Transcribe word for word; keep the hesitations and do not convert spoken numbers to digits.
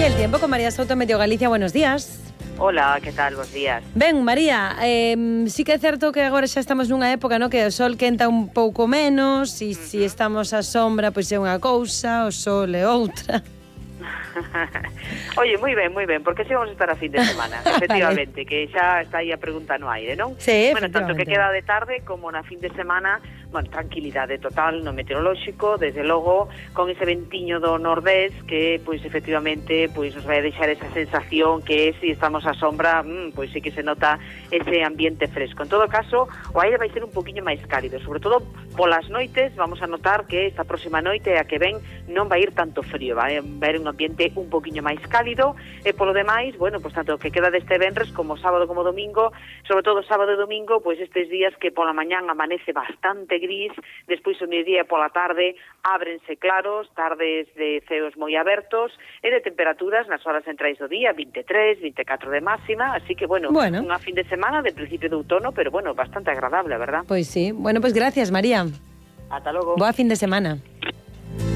Y el tiempo con María Souto, Meteo Galicia, buenos días. Hola, que tal? Bos días. Ben, María, eh, sí que é certo que agora xa estamos nunha época, no, que o sol quenta un pouco menos e uh -huh. se estamos á sombra, pois é unha cousa, o sol é outra. Oye, moi ben, moi ben, porque se vamos a estar a fin de semana, efectivamente, vale. Que xa está aí a pregunta no aire, non? Sí, bueno, tanto que queda de tarde como na fin de semana, bueno, tranquilidade total no meteorolóxico, desde logo, con ese ventiño do nordés que, pois, efectivamente, pois nos vai a deixar esa sensación que se estamos á sombra, mmm, pois sí que se nota ese ambiente fresco. En todo caso, o aire vai ser un poquinho máis cálido, sobre todo polas noites, vamos a notar que esta próxima noite a que ven non vai ir tanto frío, vai haber un ambiente un poquinho máis cálido, e polo demais, bueno, pois tanto que queda deste venres como sábado como domingo, sobre todo sábado e domingo, pois estes días que pola mañán amanece bastante gris, despois o mediodía e pola tarde ábrense claros, tardes de ceos moi abertos, e de temperaturas nas horas centrais do día, vinte e tres, vinte e catro de máxima, así que, bueno, bueno. unha fin de semana de principio de outono, pero, bueno, bastante agradable, verdad? Pois sí. Bueno, pois gracias, María. Ata logo. Boa fin de semana.